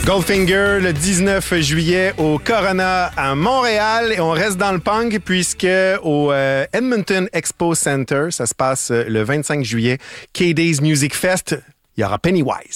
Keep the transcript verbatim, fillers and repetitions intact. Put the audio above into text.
Goldfinger le dix-neuf juillet au Corona à Montréal et on reste dans le punk puisque au euh, Edmonton Expo Center, ça se passe le vingt-cinq juillet, K-Days Music Fest, il y aura Pennywise.